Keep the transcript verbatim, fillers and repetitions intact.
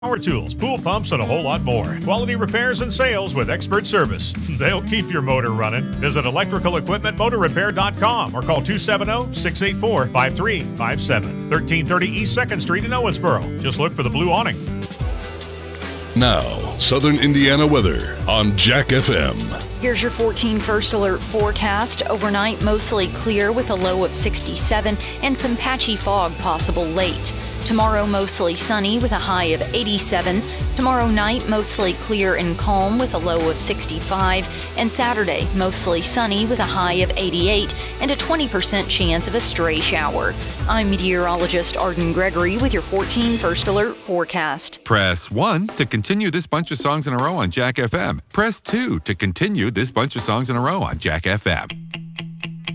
Power tools, pool pumps, and a whole lot more. Quality repairs and sales with expert service. They'll keep your motor running. Visit electrical equipment motor repair dot com or call two seven zero, six eight four, five three five seven. thirteen thirty East second Street in Owensboro. Just look for the blue awning. Now, Southern Indiana weather on Jack F M. Here's your fourteen First Alert forecast. Overnight, mostly clear with a low of sixty-seven and some patchy fog possible late. Tomorrow, mostly sunny with a high of eighty-seven. Tomorrow night, mostly clear and calm with a low of sixty-five. And Saturday, mostly sunny with a high of eighty-eight and a twenty percent chance of a stray shower. I'm meteorologist Arden Gregory with your fourteen First Alert forecast. Press one to continue this bunch of songs in a row on Jack F M. Press two to continue this bunch of songs in a row on Jack F M.